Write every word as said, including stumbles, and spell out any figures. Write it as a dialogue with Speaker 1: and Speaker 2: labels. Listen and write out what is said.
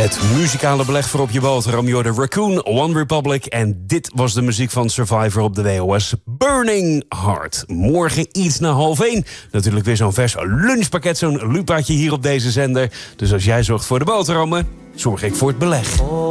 Speaker 1: Het muzikale beleg voor op je boterham. Je hoorde Raccoon, One Republic. En dit was de muziek van Survivor op de W O S. Burning Heart. Morgen iets na half één. Natuurlijk weer zo'n vers lunchpakket, zo'n lupaatje hier op deze zender. Dus als jij zorgt voor de boterhammen, zorg ik voor het beleg.